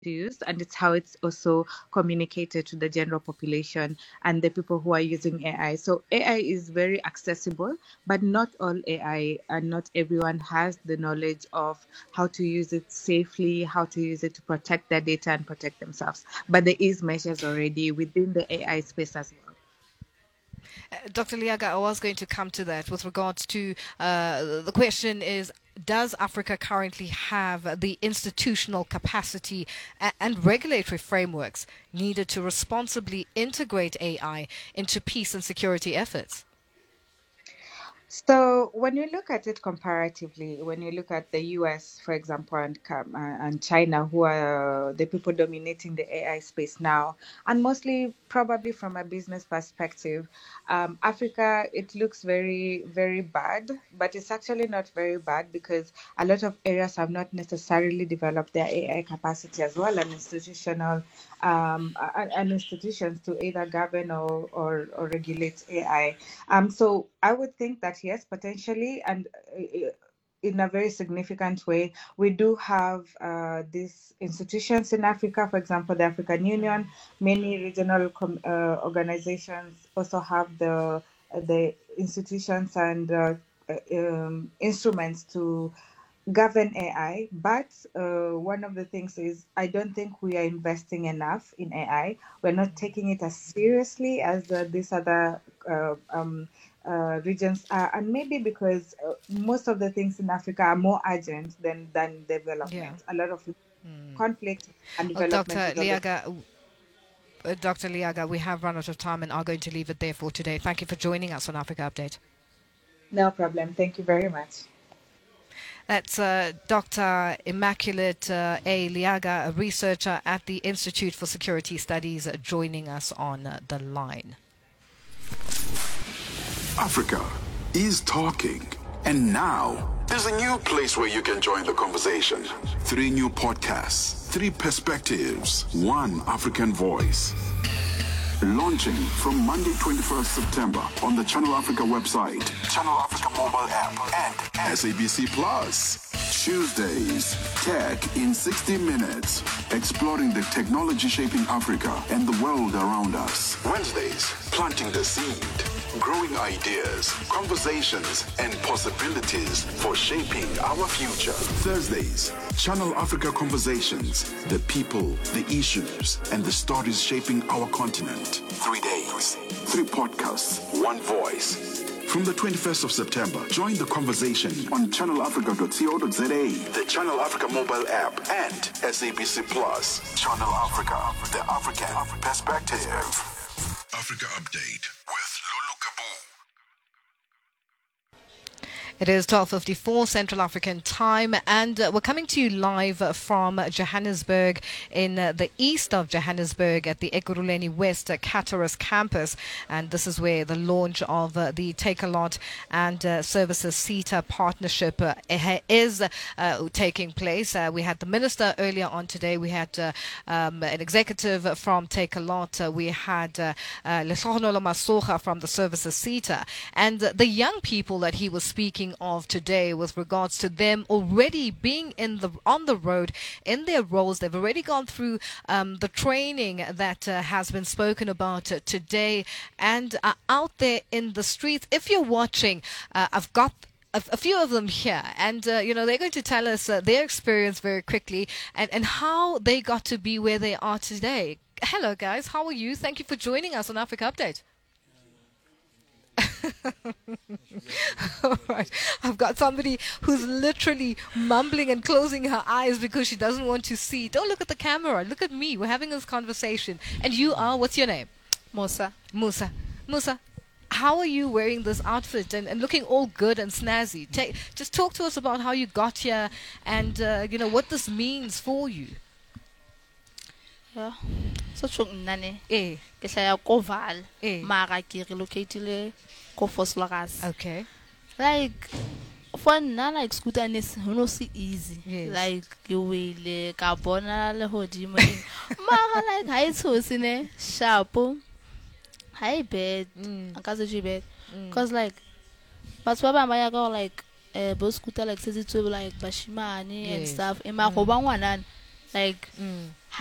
used, and it's how it's also communicated to the general population and the people who are using AI. So AI is very accessible, but not all AI and not everyone has the knowledge of how to use it safely, how to use it to protect their data and protect themselves. But there is measures already within the AI space as well. Dr. Liaga, I was going to come to that with regards to the question is, does Africa currently have the institutional capacity and regulatory frameworks needed to responsibly integrate AI into peace and security efforts? So when you look at it comparatively, when you look at the US, for example, and China, who are the people dominating the AI space now, and mostly probably from a business perspective, Africa, it looks very, very bad, but it's actually not very bad because a lot of areas have not necessarily developed their AI capacity as well, and institutions to either govern or regulate AI. So I would think that yes, potentially, and in a very significant way, we do have these institutions in Africa. For example, the African Union, many regional organizations also have the institutions and instruments to govern AI. But one of the things is I don't think we are investing enough in AI. We're not taking it as seriously as these other regions are, and maybe because most of the things in Africa are more urgent than Yeah. development. A lot of conflict and Well, development is on the Dr. Liaga, we have run out of time and are going to leave it there for today. Thank you for joining us on Africa Update. no problem. Thank you very much. That's Dr. Immaculate A. Liaga, a researcher at the Institute for Security Studies, joining us on the line. Africa is talking. And now, there's a new place where you can join the conversation. 3 new podcasts, 3 perspectives, 1 African voice. Launching from Monday, 21st September on the Channel Africa website, Channel Africa mobile app, and SABC Plus. Tuesdays, Tech in 60 Minutes, exploring the technology shaping Africa and the world around us. Wednesdays, planting the seed, growing ideas, conversations, and possibilities for shaping our future. Thursdays, Channel Africa Conversations, the people, the issues, and the stories shaping our continent. 3 days, 3 podcasts, 1 voice. From the 21st of September, join the conversation on channelafrica.co.za, the Channel Africa mobile app, and SABC Plus. Channel Africa, the African perspective. Africa Update with Lulu Kabu. It is 12:54 Central African Time, and we're coming to you live from Johannesburg, in the east of Johannesburg at the Ekurhuleni West Caterus campus. And this is where the launch of the Take a Lot and Services SETA partnership is taking place. We had the minister earlier on today. We had an executive from Take a Lot. We had Lehlohonolo Masoga from the Services SETA. And the young people that he was speaking of today with regards to them already being on the road in their roles. They've already gone through the training that has been spoken about today and are out there in the streets. If you're watching, I've got a few of them here, and they're going to tell us their experience very quickly and how they got to be where they are today. Hello guys, how are you? Thank you for joining us on Africa Update. All right. I've got somebody who's literally mumbling and closing her eyes because she doesn't want to see. Don't look at the camera. Look at me. We're having this conversation. And you are, what's your name? Musa. Musa, how are you wearing this outfit and looking all good and snazzy? Just talk to us about how you got here and, what this means for you. Yeah. So nane. Eh. Ke hlaya ko Vaal. Eh. Mara ke relocated ko Vosloorus. Okay. Like for nna, like scooter is no see easy. Yes. Like you will ka bona le hodimo. Mara like ha ithosi ne sharp. Hi bad. Akaze ji bad. Cause like but ba ba ya go like bo scooter like says it like bashimane and Yes. stuff. Ema go ba ngwana like